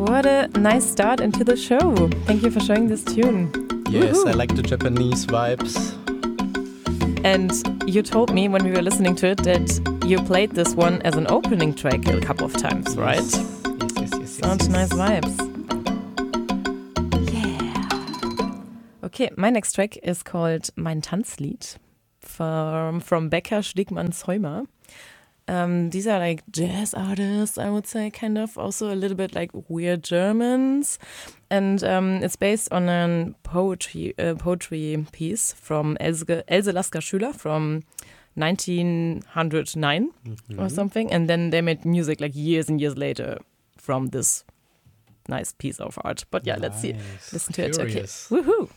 what a nice start into the show. Thank you for showing this tune. Yes, Woohoo. I like the Japanese vibes. And you told me when we were listening to it that you played this one as an opening track a couple of times, right? Yes. Sounds nice vibes. Yeah. Okay, my next track is called Mein Tanzlied from Becker, Stegmann, Zeumer. These are like jazz artists, I would say, kind of. Also a little bit like weird Germans. And it's based on a poetry piece from Else Lasker-Schüler from 1909 or something. And then they made music like years and years later from this nice piece of art. But yeah, let's see. Listen to Curious. it. Okay. Woohoo!